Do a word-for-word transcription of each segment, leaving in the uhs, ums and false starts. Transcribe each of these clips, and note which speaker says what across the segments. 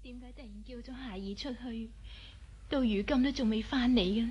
Speaker 1: 點解突然叫咗孩兒出去，到如今都仲未翻嚟嘅呢？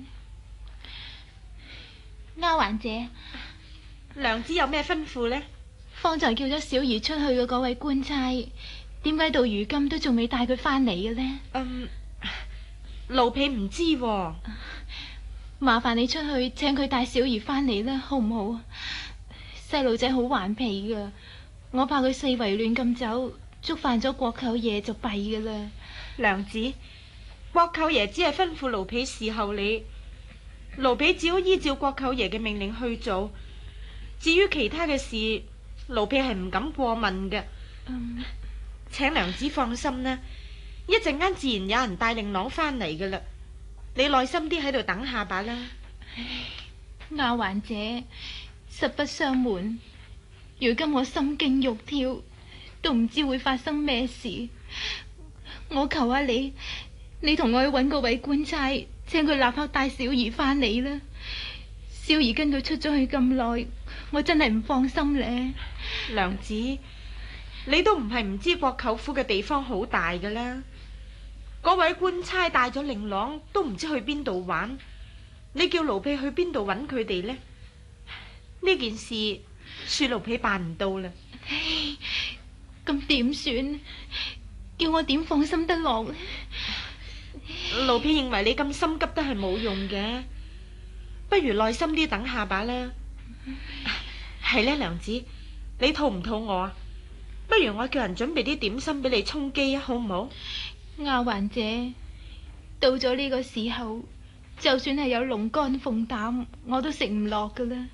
Speaker 1: 丫鬟姐，
Speaker 2: 娘子有咩吩咐呢？
Speaker 1: 方才叫咗小兒出去嘅嗰位官差，點解到如今都仲未帶佢翻嚟嘅呢？
Speaker 2: 嗯，奴婢唔知喎。
Speaker 1: 麻煩你出去請佢帶小兒翻嚟啦，好唔好？細路仔好頑皮噶，我怕佢四圍亂咁走，觸犯咗國舅爺就弊噶啦。
Speaker 2: 娘子，國舅爺只係吩咐奴婢侍候你，奴婢只好依照國舅爺嘅命令去做。至於其他嘅事，奴婢係唔敢過問嘅。
Speaker 1: 嗯，
Speaker 2: 請娘子放心啦，一陣間自然有人帶令郎翻嚟噶啦。你耐心啲喺度等下吧啦。
Speaker 1: 丫鬟姐，實不相瞞，如今我心驚肉跳，都唔知會發生咩事。我求下你，你同我去揾嗰位官差，請佢立刻帶小兒翻嚟啦。小兒跟佢出咗去咁耐，我真係唔放心咧。
Speaker 2: 娘子，你都唔係唔知國舅府嘅地方好大噶啦。嗰位官差帶咗令郎，都唔知去邊度玩。你叫奴婢去邊度揾佢哋呢？呢件事，恕奴婢辦唔到啦。
Speaker 1: 唉，咁點算？叫我點放心得落呢？
Speaker 2: 奴婢認為你咁心急都係冇用嘅，不如耐心啲等下吧啦。係呢，娘子，你肚唔肚餓啊？不如我叫人準備啲點心俾你充飢啊，好唔好？
Speaker 1: 丫鬟姐，到咗呢個時候，就算係有龍肝鳳膽，我都食唔落噶啦。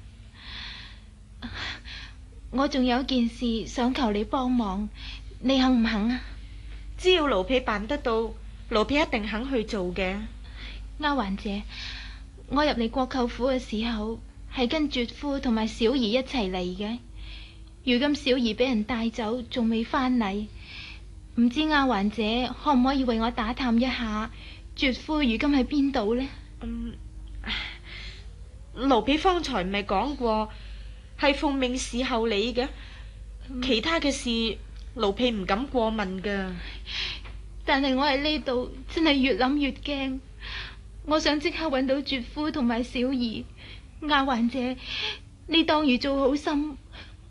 Speaker 1: 我仲有件事想求你幫忙，你肯唔肯啊？
Speaker 2: 只要奴婢辦得到，奴婢一定肯去做嘅。
Speaker 1: 丫鬟姐，我入嚟國舅府嘅時候，係跟絕夫同埋小兒一齊嚟嘅。如今小兒俾人帶走，仲未翻嚟，唔知丫鬟姐可唔可以為我打探一下絕夫如今喺邊度呢？
Speaker 2: 嗯，奴婢方才唔係講過係奉命侍候你嘅，嗯、其他嘅事奴婢唔敢過問噶。
Speaker 1: 但係我喺呢度真係越諗越驚，我想即刻揾到絕夫同埋小兒。丫鬟姐，你當如做好心，